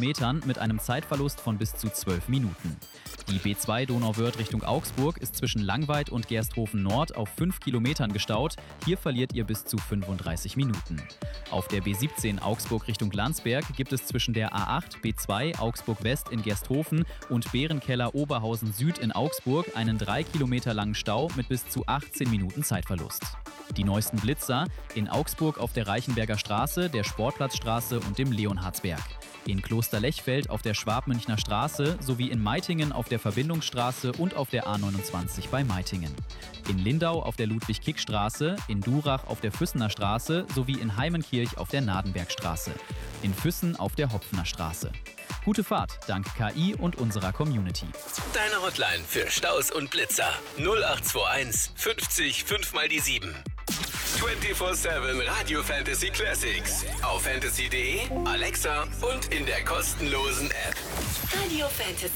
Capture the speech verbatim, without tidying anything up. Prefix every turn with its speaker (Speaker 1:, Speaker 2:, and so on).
Speaker 1: Metern mit einem Zeitverlust von bis zu zwölf Minuten. Die B zwei Donauwörth Richtung Augsburg ist zwischen Langweid und Gersthofen Nord auf fünf Kilometern gestaut. Hier verliert ihr bis zu fünfunddreißig Minuten. Auf der B siebzehn Augsburg Richtung Landsberg gibt es zwischen der A acht B zwei Augsburg West in Gersthofen und Bärenkeller Oberhausen Süd in Augsburg einen drei Kilometer langen Stau mit bis zu achtzehn Minuten Zeitverlust. Die neuesten Blitzer in Augsburg auf der Reichenberger Straße, der Sportplatzstraße und dem Leonhardsberg. In Klosterlechfeld auf der Schwabmünchner Straße sowie in Meitingen auf der Verbindungsstraße und auf der A neunundzwanzig bei Meitingen. In Lindau auf der Ludwig-Kick-Straße, in Durach auf der Füssener Straße sowie in Heimenkirch auf der Nadenbergstraße. In Füssen auf der Hopfener Straße. Gute Fahrt dank K I und unserer Community.
Speaker 2: Deine Hotline für Staus und Blitzer null acht zwei eins fünfzig fünf mal die sieben. vierundzwanzig sieben Radio Fantasy Classics. Auf fantasy punkt de, Alexa und in der kostenlosen App.
Speaker 3: Radio Fantasy.